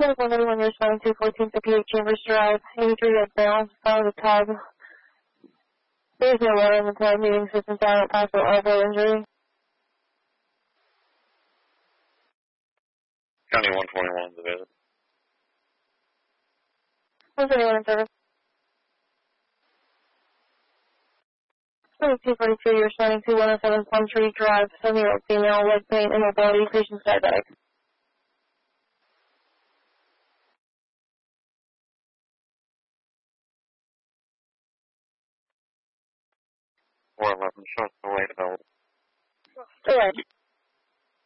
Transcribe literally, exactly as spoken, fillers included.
one eighty-one, you're responding to fourteen fifty-eight Chambers Drive, eighty-three at balance, follow the tag. There is no water in the tag, meeting system silent, possible elbow injury. County one twenty-one is available. one twenty-one in service. twenty-two forty-two, you're responding to one oh seven Plum Tree Drive, seven-year-old female, leg pain, immobility, patient diabetic. four eleven, show us the way to the... Go ahead.